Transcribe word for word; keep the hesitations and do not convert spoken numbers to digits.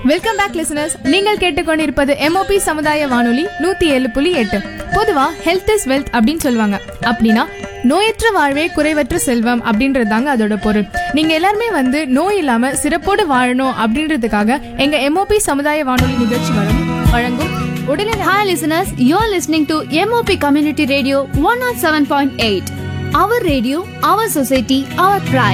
Welcome back listeners. நீங்கள் கேட்டுக்கொண்டிருப்பது MOP சமுதாய வானொலி நூத்தி ஏழு புள்ளி எட்டு. பொதுவா ஹெல்த் இஸ் வெல்த் அப்படின்னு சொல்லுவாங்க. அப்படின்னா நோயற்ற வாழ்வே குறைவற்ற செல்வம் அப்படின்றது தாங்க அதோட பொருள். நீங்க எல்லாருமே வந்து நோய் இல்லாம சிறப்போடு வாழணும் அப்படின்றதுக்காக எங்க எம்ஓபி சமுதாய வானொலி நிகழ்ச்சி வழங்கும் உடனே. Hi listeners, you're listening to M O P Community Radio one oh seven point eight. Our radio, our society, our pride.